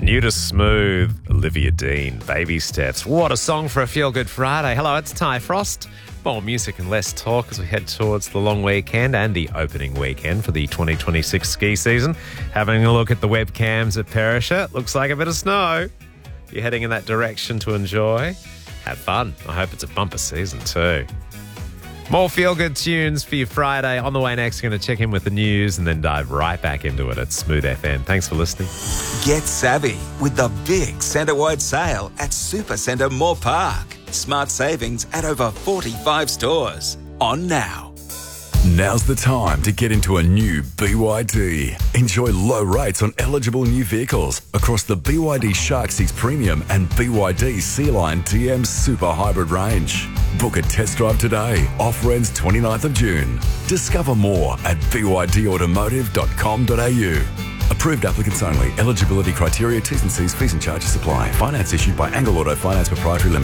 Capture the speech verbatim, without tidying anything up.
New to Smooth, Olivia Dean, Baby Steps. What a song for a feel-good Friday. Hello, it's Ty Frost. More music and less talk as we head towards the long weekend and the opening weekend for the twenty twenty-six ski season. Having a look at the webcams at Perisher, looks like a bit of snow. You're heading in that direction to enjoy. Have fun. I hope it's a bumper season too. More feel-good tunes for your Friday. On the way next, we're going to check in with the news and then dive right back into it at Smooth F M. Thanks for listening. Get savvy with the big centre-wide sale at Supercentre Moore Park. Smart savings at over forty-five stores. On now. Now's the time to get into a new B Y D. Enjoy low rates on eligible new vehicles across the B Y D Shark six Premium and B Y D Sea Lion D M Super Hybrid range. Book a test drive today. Offer ends twenty-ninth of June. Discover more at b y d automotive dot com dot a u. Approved applicants only. Eligibility criteria, T's and C's, fees and charges apply. Finance issued by Angle Auto Finance Proprietary Limited.